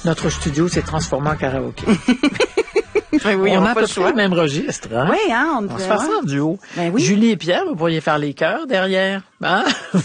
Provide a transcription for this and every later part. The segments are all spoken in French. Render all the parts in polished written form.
Notre studio s'est transformé en karaoké. Ben oui, on a à pas peu le choix. près le même registre. Hein? Oui, hein, On se fait ça en duo. Ben oui. Julie et Pierre, vous pourriez faire les chœurs derrière. Hein?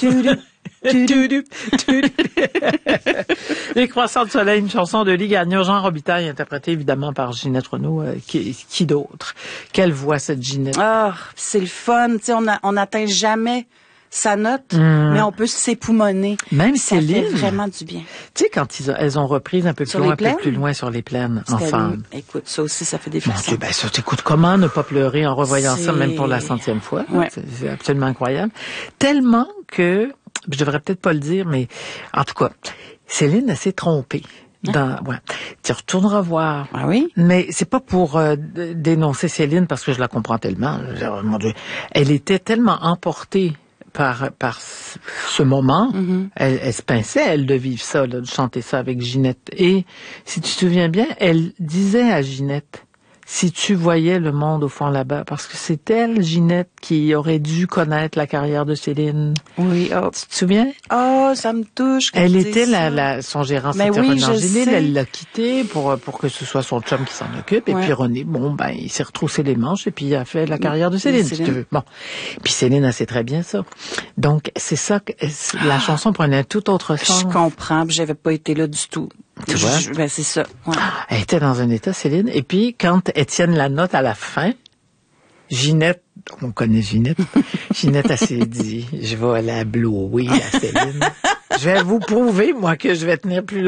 Les Croissants de soleil, une chanson de Lee Gagnon, Jean Robitaille, interprétée évidemment par Ginette Renaud. Qui d'autre? Quelle voix cette Ginette? Ah, c'est le fun. Tu sais, on n'atteint jamais sa note, mais on peut s'époumoner. Même ça Céline. fait vraiment du bien. Tu sais, quand elles ont repris un peu Sur plus loin, les plaines? un peu plus loin sur les plaines, en femme. Écoute, ça aussi, ça fait des Mon frissons. Dieu, ben ça, t'écoutes, comment ne pas pleurer en revoyant ça, même pour la 100e fois? Ouais. C'est absolument incroyable. Tellement que, je devrais peut-être pas le dire, mais en tout cas, Céline, elle s'est trompée. Tu retourneras voir. Ah oui? Mais c'est pas pour dénoncer Céline, parce que je la comprends tellement. Mon Dieu, elle était tellement emportée par ce moment, elle se pinçait, elle, de vivre ça, là, de chanter ça avec Ginette. Et, si tu te souviens bien, elle disait à Ginette, si tu voyais le monde au fond là-bas, parce que c'est elle, Ginette, qui aurait dû connaître la carrière de Céline. Oui, oh. Tu te souviens? Oh, ça me touche. Elle était son gérant, Mais c'était oui, René je Angélil, sais. elle l'a quitté pour que ce soit son chum qui s'en occupe. Et puis René, il s'est retroussé les manches et puis il a fait la carrière de Céline, si tu veux. Bon. Puis Céline, elle sait très bien ça. Donc, c'est ça que la chanson prenait un tout autre sens. Je comprends, puis j'avais pas été là du tout. Tu vois? Ben, c'est ça. Ouais. Elle était dans un état, Céline. Et puis, quand Étienne la note à la fin, Ginette, on connaît Ginette, Ginette, elle s'est dit, je vais aller à Blower à Céline. Je vais vous prouver, moi, que je vais tenir plus longtemps.